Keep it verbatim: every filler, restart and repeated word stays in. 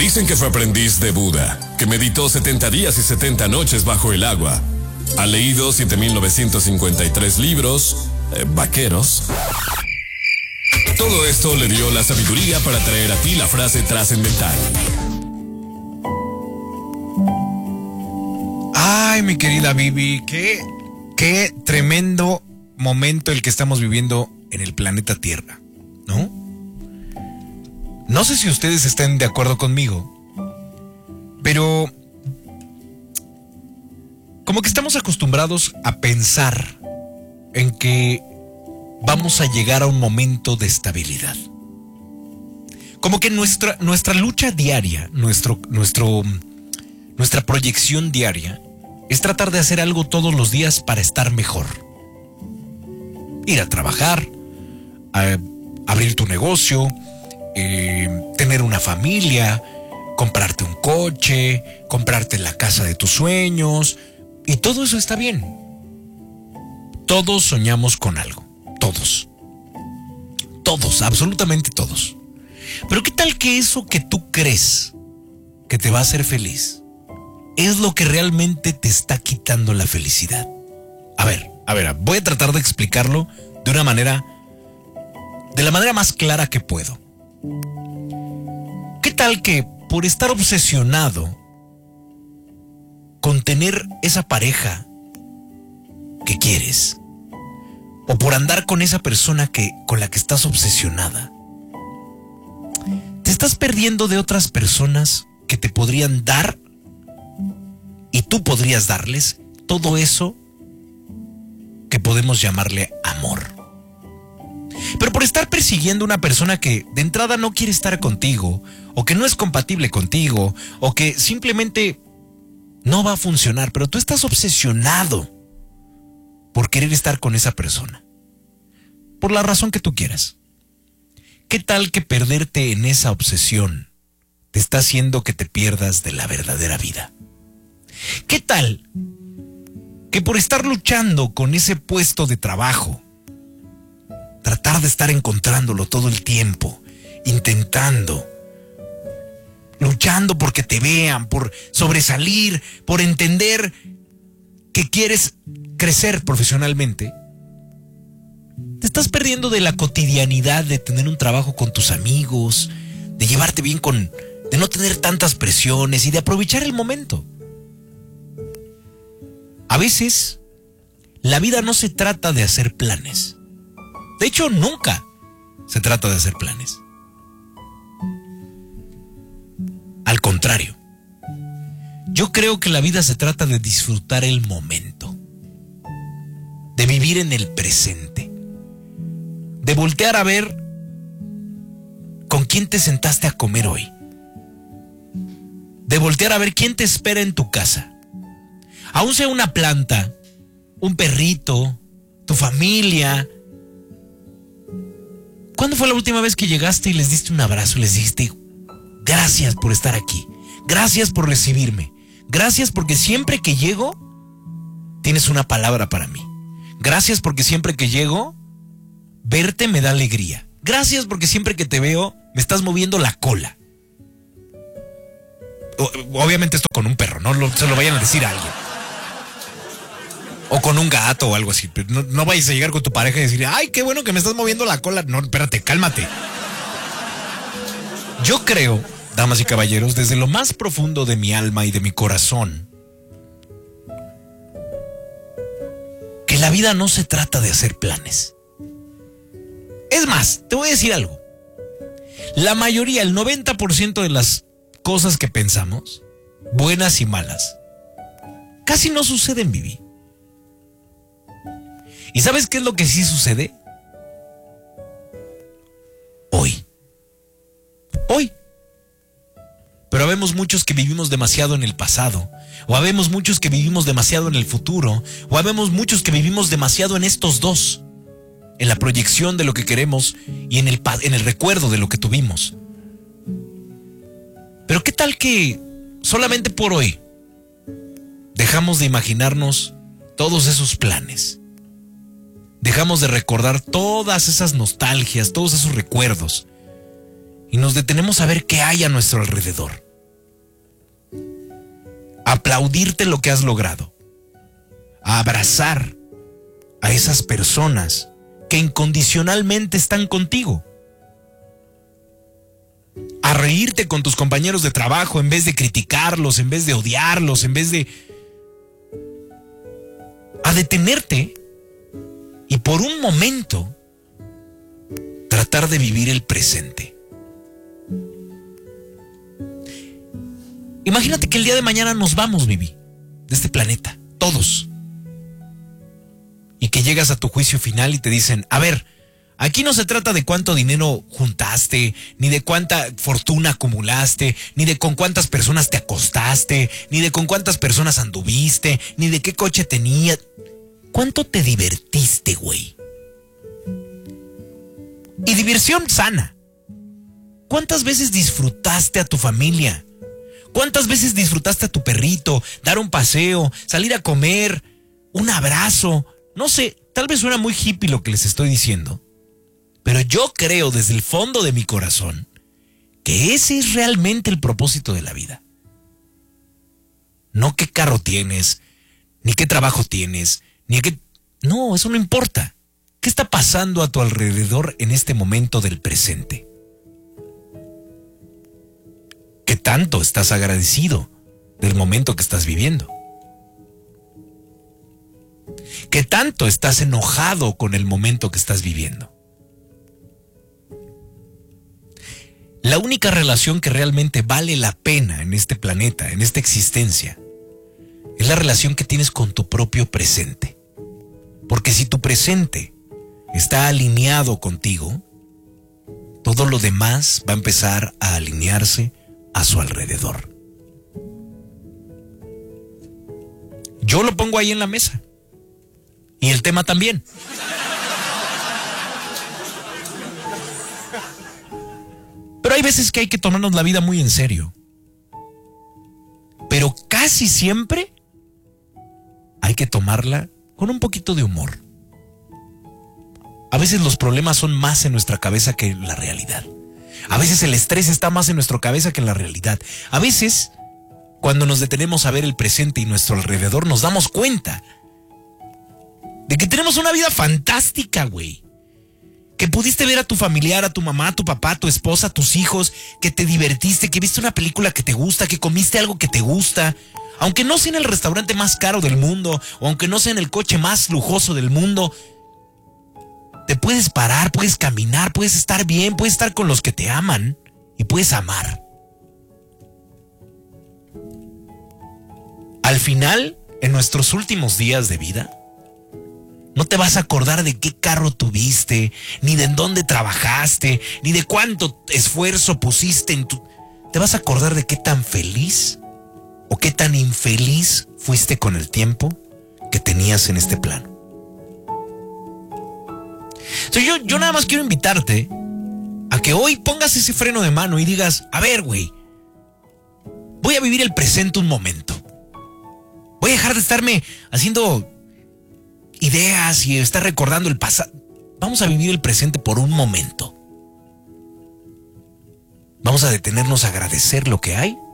Dicen que fue aprendiz de Buda, que meditó setenta días y setenta noches bajo el agua. Ha leído siete mil novecientos cincuenta y tres libros, eh, vaqueros. Todo esto le dio la sabiduría para traer a ti la frase trascendental. Ay, mi querida Vivi, qué, qué tremendo momento el que estamos viviendo en el planeta Tierra, ¿no? No sé si ustedes estén de acuerdo conmigo, pero como que estamos acostumbrados a pensar en que vamos a llegar a un momento de estabilidad. Como que nuestra, nuestra lucha diaria, nuestro, nuestro, nuestra proyección diaria es tratar de hacer algo todos los días para estar mejor. Ir a trabajar, a abrir tu negocio, eh, tener una familia, comprarte un coche, comprarte la casa de tus sueños, y todo eso está bien. Todos soñamos con algo, todos. Todos, absolutamente todos. Pero ¿qué tal que eso que tú crees que te va a hacer feliz es lo que realmente te está quitando la felicidad? A ver, a ver, voy a tratar de explicarlo de una manera, de la manera más clara que puedo. ¿Qué tal que por estar obsesionado con tener esa pareja que quieres, o por andar con esa persona que, con la que estás obsesionada, te estás perdiendo de otras personas que te podrían dar y tú podrías darles todo eso que podemos llamarle amor? Pero por estar persiguiendo una persona que de entrada no quiere estar contigo, o que no es compatible contigo, o que simplemente no va a funcionar, pero tú estás obsesionado por querer estar con esa persona, por la razón que tú quieras. ¿Qué tal que perderte en esa obsesión te está haciendo que te pierdas de la verdadera vida? ¿Qué tal que por estar luchando con ese puesto de trabajo, tratar de estar encontrándolo todo el tiempo, intentando, luchando porque te vean, por sobresalir, por entender que quieres crecer profesionalmente, te estás perdiendo de la cotidianidad de tener un trabajo con tus amigos, de llevarte bien con, de no tener tantas presiones y de aprovechar el momento? A veces, la vida no se trata de hacer planes. De hecho, nunca se trata de hacer planes. Al contrario, yo creo que la vida se trata de disfrutar el momento, de vivir en el presente, de voltear a ver con quién te sentaste a comer hoy, de voltear a ver quién te espera en tu casa. Aún sea una planta, un perrito, tu familia. ¿Cuándo fue la última vez que llegaste y les diste un abrazo y les dijiste: gracias por estar aquí, gracias por recibirme, gracias porque siempre que llego tienes una palabra para mí, gracias porque siempre que llego verte me da alegría, gracias porque siempre que te veo me estás moviendo la cola? Obviamente esto con un perro, no lo, se lo vayan a decir a alguien. O con un gato o algo así. No, no vayas a llegar con tu pareja y decirle: ay, qué bueno que me estás moviendo la cola. No, espérate, cálmate. Yo creo, damas y caballeros, desde lo más profundo de mi alma y de mi corazón, que la vida no se trata de hacer planes. Es más, te voy a decir algo. La mayoría, el noventa por ciento de las cosas que pensamos, buenas y malas, casi no suceden, Vivi. ¿Y sabes qué es lo que sí sucede? Hoy. Hoy. Pero habemos muchos que vivimos demasiado en el pasado, o habemos muchos que vivimos demasiado en el futuro, o habemos muchos que vivimos demasiado en estos dos, en la proyección de lo que queremos y en el, en el recuerdo de lo que tuvimos. Pero ¿qué tal que solamente por hoy dejamos de imaginarnos todos esos planes? Dejamos de recordar todas esas nostalgias, todos esos recuerdos, y nos detenemos a ver qué hay a nuestro alrededor. a aplaudirte lo que has logrado, a abrazar a esas personas que incondicionalmente están contigo, a reírte con tus compañeros de trabajo en vez de criticarlos, en vez de odiarlos, en vez de... a detenerte y por un momento tratar de vivir el presente. Imagínate que el día de mañana nos vamos, Vivi, de este planeta, todos. Y que llegas a tu juicio final y te dicen, a ver, aquí no se trata de cuánto dinero juntaste, ni de cuánta fortuna acumulaste, ni de con cuántas personas te acostaste, ni de con cuántas personas anduviste, ni de qué coche tenías. ¿Cuánto te divertiste, güey? Y diversión sana. ¿Cuántas veces disfrutaste a tu familia? ¿Cuántas veces disfrutaste a tu perrito, dar un paseo, salir a comer, un abrazo? No sé, tal vez suena muy hippie lo que les estoy diciendo, pero yo creo desde el fondo de mi corazón que ese es realmente el propósito de la vida. No qué carro tienes, ni qué trabajo tienes, ni qué... No, eso no importa. ¿Qué está pasando a tu alrededor en este momento del presente? ¿Qué tanto estás agradecido del momento que estás viviendo? ¿Qué tanto estás enojado con el momento que estás viviendo? La única relación que realmente vale la pena en este planeta, en esta existencia, es la relación que tienes con tu propio presente. Porque si tu presente está alineado contigo, todo lo demás va a empezar a alinearse a su alrededor. Yo lo pongo ahí en la mesa. Y el tema también. Pero hay veces que hay que tomarnos la vida muy en serio. Pero casi siempre hay que tomarla con un poquito de humor. A veces los problemas son más en nuestra cabeza que en la realidad. A veces el estrés está más en nuestra cabeza que en la realidad. A veces, cuando nos detenemos a ver el presente y nuestro alrededor, nos damos cuenta de que tenemos una vida fantástica, güey. Que pudiste ver a tu familiar, a tu mamá, a tu papá, a tu esposa, a tus hijos, que te divertiste, que viste una película que te gusta, que comiste algo que te gusta. Aunque no sea en el restaurante más caro del mundo, o aunque no sea en el coche más lujoso del mundo, te puedes parar, puedes caminar, puedes estar bien, puedes estar con los que te aman y puedes amar. Al final, en nuestros últimos días de vida, no te vas a acordar de qué carro tuviste, ni de en dónde trabajaste, ni de cuánto esfuerzo pusiste en tu... Te vas a acordar de qué tan feliz o qué tan infeliz fuiste con el tiempo que tenías en este plano. O sea, yo, yo nada más quiero invitarte a que hoy pongas ese freno de mano y digas, a ver, güey, voy a vivir el presente un momento. Voy a dejar de estarme haciendo ideas y estar recordando el pasado. Vamos a vivir el presente por un momento. Vamos a detenernos a agradecer lo que hay